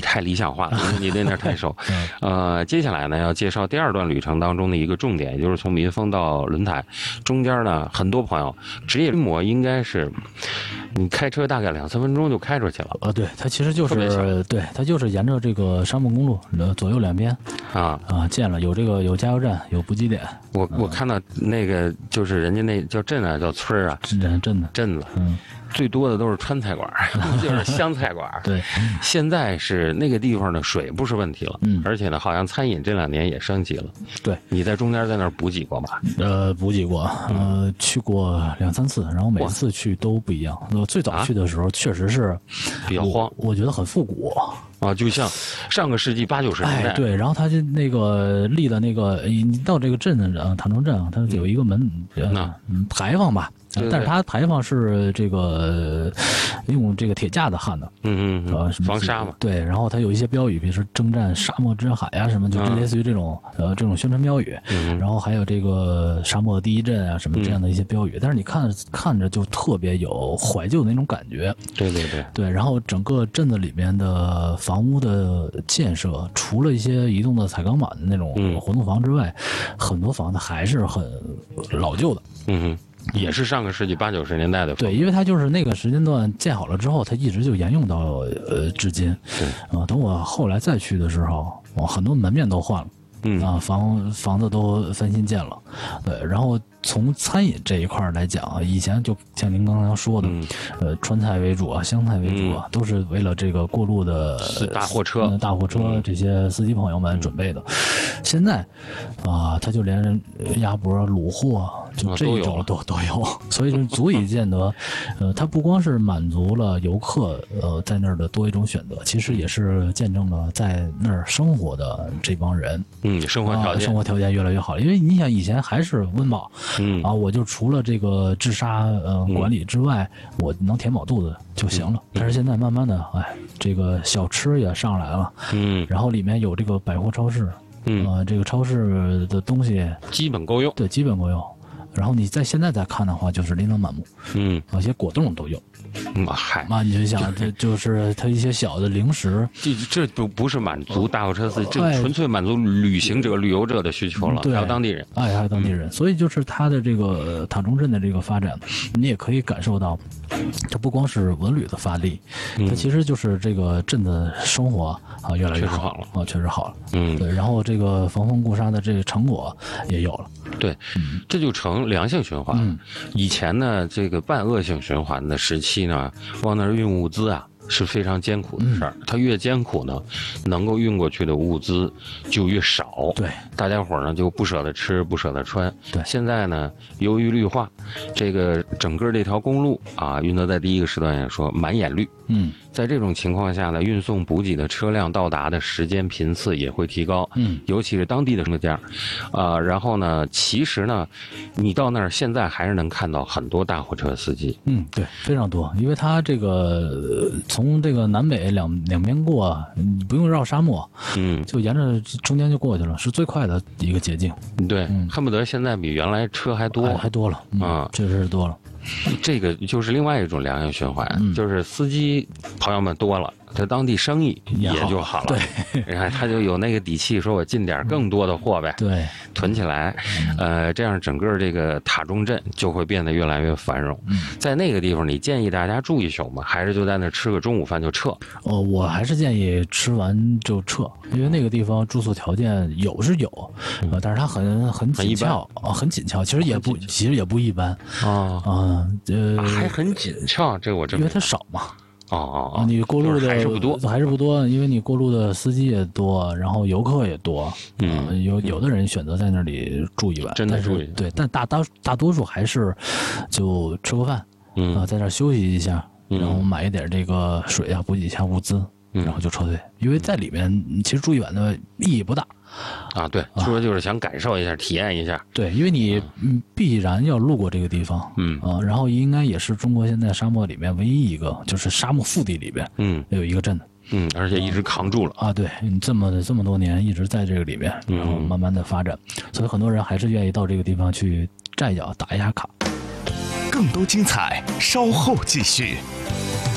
太理想化了，你对那儿太熟。接下来呢要介绍第二段旅程当中的一个重点，也就是从民丰到轮台，中间呢很多朋友职业规模应该是你开车大概2-3分钟就开出去了。 对，它其实就是对，它就是沿着这个沙漠公路左右两边建了有加油站，有补给点。 我看到那个就是人家那叫镇啊，叫村啊，镇子。最多的都是川菜馆，就是湘菜馆。 对， 现在是那个地方的水不是问题了，而且呢，好像餐饮这2年也升级了。 对， 你在中间在那儿补给过吧？ 补给过，去过2-3次，然后每次去都不一样。最早去的时候确实是比较荒， 我觉得很复古。 就像上个世纪80-90年代。 对，然后他就那个立的那个，你到这个镇塔中镇，它有一个门牌坊吧。但是它牌坊是这个用这个铁架子焊的， 防沙嘛。 对，然后它有一些标语，比如说征战沙漠之海啊什么，就类似于这种宣传标语。然后还有这个沙漠第一镇啊什么这样的一些标语。但是你看着就特别有怀旧的那种感觉。对，然后整个镇子里面的房屋的建设，除了一些移动的彩钢板的那种活动房之外，很多房子还是很老旧的。 也是上个世纪80-90年代的。 对，因为它就是那个时间段建好了之后，它一直就沿用到至今。等我后来再去的时候，很多门面都换了。房子都翻新建了。对，然后从餐饮这一块来讲，以前就像您刚才说的，川菜为主啊，湘菜为主啊，都是为了这个过路的大货车这些司机朋友们准备的。现在他就连鸭脖、卤货就这种都有，所以就足以见得，它不光是满足了游客在那儿的多一种选择，其实也是见证了在那儿生活的这帮人， 生活条件越来越好。因为你想以前还是温饱，我就除了这个治沙管理之外，我能填饱肚子就行了。但是现在慢慢的，这个小吃也上来了，然后里面有这个百货超市，这个超市的东西基本够用， 对，基本够用。然后你现在再看的话，就是琳琅满目，有些果冻都有。你就想，这就是它一些小的零食， 这不是满足大货车司机，这纯粹满足旅游者的需求了，还有当地人， 还有当地人。所以就是它的这个塔中镇的这个发展，你也可以感受到，它不光是文旅的发力，它其实就是这个镇的生活越来越好了，确实好了。对，然后这个防风固沙的这个成果也有了。 对，这就成良性循环。以前呢，这个半恶性循环的时期呢，往那儿运物资是非常艰苦的事儿。它越艰苦呢，能够运过去的物资就越少。 对， 大家伙呢就不舍得吃，不舍得穿。 对， 现在呢，由于绿化，这个整个这条公路运德在第一个时段也说满眼绿。在这种情况下呢，运送补给的车辆到达的时间频次也会提高。尤其是当地的物件然后呢，其实呢，你到那儿现在还是能看到很多大货车司机。 对，非常多，因为它这个从这个南北两边过，你不用绕沙漠，就沿着中间就过去了，是最快的一个捷径。 对，恨不得现在比原来车还多， 还多了确实是多了。 这个就是另外一种良性循环，就是司机朋友们多了，他当地生意也就好了。 对， 你看他就有那个底气，说我进点更多的货呗， 对， 囤起来，这样整个这个塔中镇就会变得越来越繁荣。在那个地方，你建议大家住一宿吗？还是就在那吃个中午饭就撤？ 我还是建议吃完就撤，因为那个地方住宿条件有是有，但是它很紧俏很紧俏，其实也不一般还很紧俏，这我真因为它少嘛。你过路的还是不多，因为你过路的司机也多，然后游客也多，有的人选择在那里住一晚， 真的住一晚。 对，但大多数还是就吃个饭，在那儿休息一下，然后买一点这个水补给一下物资，然后就撤退，因为在里面其实住一晚的意义不大。 对，说就是想感受一下，体验一下。 对，因为你必然要路过这个地方，然后应该也是中国现在沙漠里面唯一一个，就是沙漠腹地里边，有一个镇子， 而且一直扛住了对，你这么多年一直在这个里面，然后慢慢的发展，所以很多人还是愿意到这个地方去站一脚，打一下卡。 更多精彩，稍后继续。